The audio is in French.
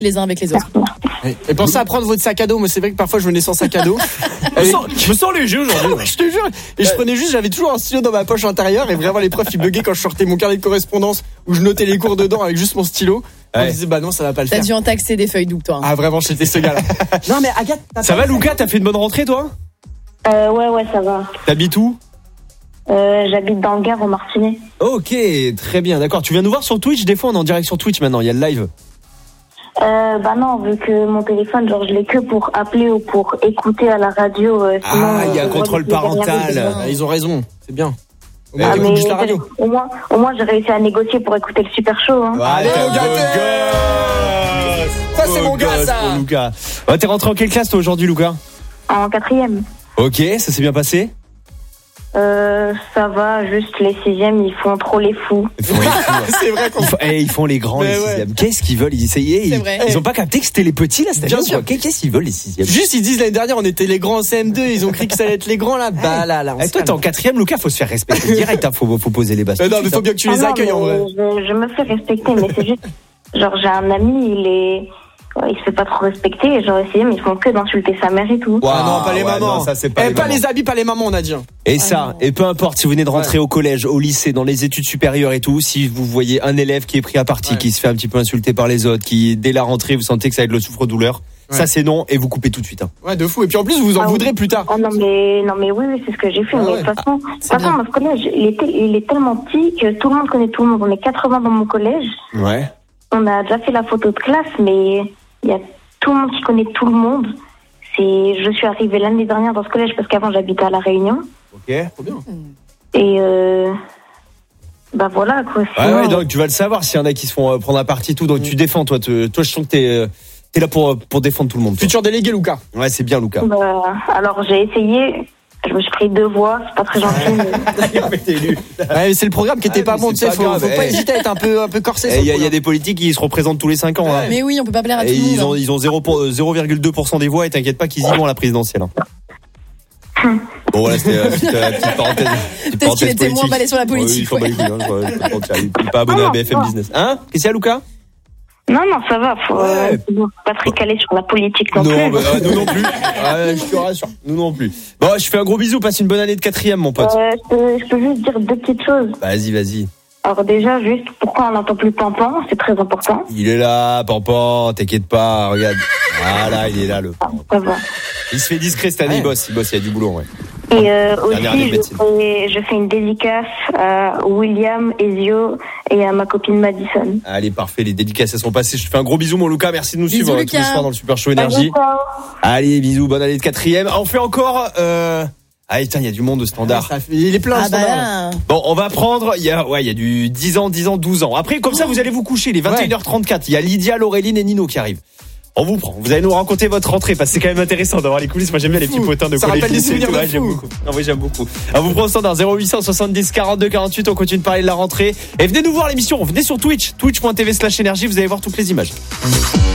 les uns avec les autres. Et pensez à prendre votre sac à dos. Moi, c'est vrai que parfois je venais sans sac à dos. Je me sens léger aujourd'hui. Je te jure. Et je prenais juste, j'avais toujours un stylo dans ma poche intérieure. Et vraiment, les profs, ils buggaient quand je sortais mon carnet de correspondance où je notais les cours dedans avec juste mon stylo. On disait, bah non, ça va pas le T'as faire. dû en taxer des feuilles doubles, toi. Ah, vraiment, j'étais ce gars-là. Non, mais Agathe, Ça va, Lucas? T'as fait une bonne rentrée, toi? Ouais, ça va. T'habites où? J'habite dans le Gard, au Martinet. Ok, très bien, d'accord. Tu viens nous voir sur Twitch? Des fois, on est en direct sur Twitch maintenant, il y a le live. Bah non, vu que mon téléphone, genre, je l'ai que pour appeler ou pour écouter à la radio. Sinon, Il y a un contrôle parental. Ils ont raison, c'est bien. Mais juste la radio. Au moins, j'ai réussi à négocier pour écouter le Super Show. Hein. Allez, beau gosse. Ça, c'est mon gars, ça. Pour Lucas. T'es rentré en quelle classe, toi, aujourd'hui, Lucas? En 4e. Ok, ça s'est bien passé? Ça va, juste les 6e, ils font trop les fous. C'est vrai qu'on Ils font les grands, Mais les ouais. 6e. Qu'est-ce qu'ils veulent? Ils ont pas capté que c'était les petits, là, cette Bien année, sûr. quoi. Qu'est-ce qu'ils veulent, les 6e? Juste, ils disent l'année dernière, on était les grands en CM2, ils ont cru que ça allait être les grands là. Bah là, on se Toi, t'es en calme. 4e, Lucas, faut se faire respecter direct, hein. Faut poser les bases. Non, mais faut bien que tu les accueilles en vrai. Je me fais respecter, mais c'est juste, genre, j'ai un ami, il se fait pas trop respecter, et genre, essayé, mais ils font que d'insulter sa mère et tout. Ah non, pas les mamans. Non, ça, c'est pas les pas mamans. les habits, pas les mamans, on a dit. Et ça, et peu importe si vous venez de rentrer au collège, au lycée, dans les études supérieures et tout, si vous voyez un élève qui est pris à partie, qui se fait un petit peu insulter par les autres, qui dès la rentrée vous sentez que ça va être le souffre-douleur, ça c'est non, et vous coupez tout de suite. Hein. Ouais, de fou. Et puis en plus, vous en voudrez plus tard. Ah non mais oui, c'est ce que j'ai fait. Mais de toute façon, mon collège, il est tellement petit que tout le monde connaît tout le monde. On est 80 dans mon collège. Ouais. On a déjà fait la photo de classe, mais il y a tout le monde qui connaît tout le monde. Je suis arrivée l'année dernière dans ce collège parce qu'avant j'habitais à La Réunion. Ok. Trop bien. Et bah voilà quoi. Ouais, donc tu vas le savoir s'il y en a qui se font prendre à partie tout. Donc tu défends, toi je sens que t'es là pour défendre tout le monde. Toi. Futur délégué, Lucas. Ouais, c'est bien, Lucas. Alors j'ai essayé. Je me suis pris 2 voix, c'est pas très gentil. Ouais, c'est le programme qui était pas bon, tu sais, faut pas hésiter à être un peu corsé. Il y a des politiques qui se représentent tous les 5 ans. Hein. Mais oui, on peut pas plaire à tout Et le monde. ils ont 0,2% des voix et t'inquiète pas qu'ils y vont à la présidentielle. Hein. Bon voilà, c'était la petite parenthèse. Peut-être qu'il était moins balai sur la politique. Il est pas abonné à BFM Business. Hein? Qu'est-ce qu'il y a, Lucas? Non, ça va, faut pas très calé sur la politique non plus. Non, nous non plus. Je te rassure, nous non plus. Bon, je fais un gros bisou, passe une bonne année de 4e, mon pote. Je peux juste dire 2 petites choses. Vas-y. Alors déjà, juste, pourquoi on n'entend plus Pampan, c'est très important. Il est là, Pampan, t'inquiète pas, regarde. Voilà, il est là, le Pampan. Ça va. Il se fait discret cette année, il bosse, il y a du boulot, ouais. Et aussi, je fais une dédicace à William, Ezio et à ma copine Madison. Allez, parfait, les dédicaces elles sont passées. Je te fais un gros bisou, mon Lucas. Merci de nous suivre tous les soirs dans le Super Show Énergie. Allez, bisous, bonne année de 4e. On fait encore... Ah putain, il y a du monde au standard. Il est plein, standard. Bon, on va prendre, il y a du 10 ans, 12 ans. Après, comme ça, vous allez vous coucher, les 21h34. Il y a Lydia, Laureline et Nino qui arrivent. On vous prend. Vous allez nous raconter votre rentrée parce que c'est quand même intéressant d'avoir les coulisses. Moi, j'aime bien les petits potins de ça rappelle des souvenirs de fou. J'aime beaucoup. Non, oui, j'aime beaucoup. On vous prend au standard 0870 42 48. On continue de parler de la rentrée. Et venez nous voir l'émission. Venez sur Twitch. Twitch.tv/énergie. Vous allez voir toutes les images.